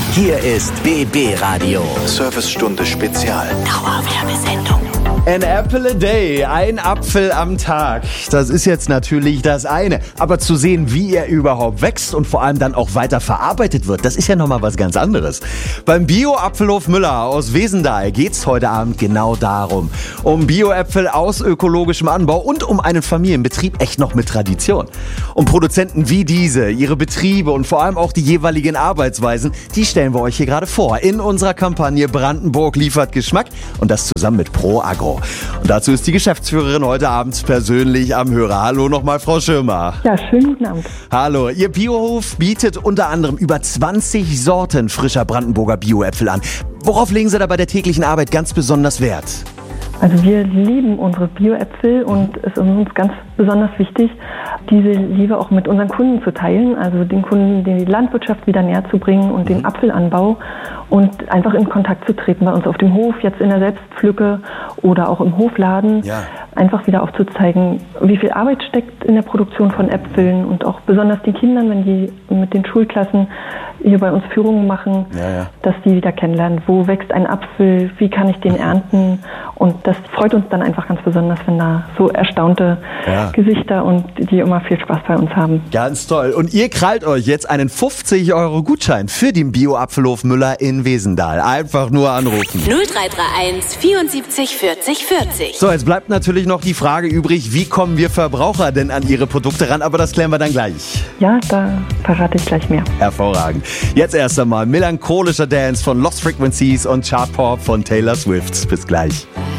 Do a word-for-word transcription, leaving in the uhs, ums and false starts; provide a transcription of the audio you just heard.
Hier ist B B Radio. Servicestunde Spezial. Dauerwerbesendung. An apple a day, ein Apfel am Tag. Das ist jetzt natürlich das eine. Aber zu sehen, wie er überhaupt wächst und vor allem dann auch weiter verarbeitet wird, das ist ja nochmal was ganz anderes. Beim Bio-Apfelhof Müller aus Wesendal geht's heute Abend genau darum. Um Bio-Äpfel aus ökologischem Anbau und um einen Familienbetrieb echt noch mit Tradition. Um Produzenten wie diese, ihre Betriebe und vor allem auch die jeweiligen Arbeitsweisen, die stellen wir euch hier gerade vor in unserer Kampagne Brandenburg liefert Geschmack und das zusammen mit Pro Agro. Und dazu ist die Geschäftsführerin heute Abend persönlich am Hörer. Hallo nochmal, Frau Schirmer. Ja, schönen guten Abend. Hallo. Ihr Biohof bietet unter anderem über zwanzig Sorten frischer Brandenburger Bioäpfel an. Worauf legen Sie da bei der täglichen Arbeit ganz besonders Wert? Also wir lieben unsere Bioäpfel und es ist uns ganz besonders wichtig, diese Liebe auch mit unseren Kunden zu teilen, also den Kunden die Landwirtschaft wieder näher zu bringen und den Apfelanbau und einfach in Kontakt zu treten bei uns auf dem Hof, jetzt in der Selbstpflücke oder auch im Hofladen, ja. Einfach wieder aufzuzeigen, wie viel Arbeit steckt in der Produktion von Äpfeln und auch besonders den Kindern, wenn die mit den Schulklassen hier bei uns Führungen machen, ja, ja. dass die wieder kennenlernen, wo wächst ein Apfel, wie kann ich den ernten, und das freut uns dann einfach ganz besonders, wenn da so erstaunte ja. Gesichter und die immer viel Spaß bei uns haben. Ganz toll. Und ihr krallt euch jetzt einen fünfzig Euro Gutschein für den Bio-Apfelhof Müller in Wesendal. Einfach nur anrufen. null drei drei eins vierundsiebzig vierzig vierzig. So, jetzt bleibt natürlich noch die Frage übrig, wie kommen wir Verbraucher denn an ihre Produkte ran? Aber das klären wir dann gleich. Ja, da verrate ich gleich mehr. Hervorragend. Jetzt erst einmal melancholischer Dance von Lost Frequencies und Chart Pop von Taylor Swift. Bis gleich.